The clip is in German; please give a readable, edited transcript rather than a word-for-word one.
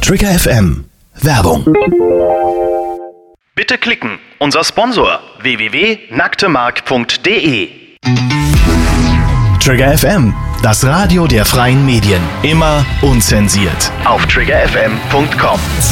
Trigger FM Werbung. Bitte klicken. Unser Sponsor www.nacktemark.de. Trigger FM, das Radio der freien Medien. Immer unzensiert. Auf triggerfm.com.